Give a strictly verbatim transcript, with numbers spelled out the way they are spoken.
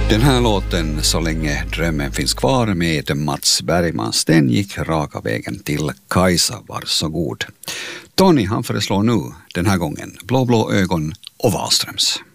Den här låten Så länge drömmen finns kvar med Mats Bergmans, den gick raka vägen till Kajsa, var så god. Tony, han föreslår nu den här gången Blå blå ögon och Wahlströms.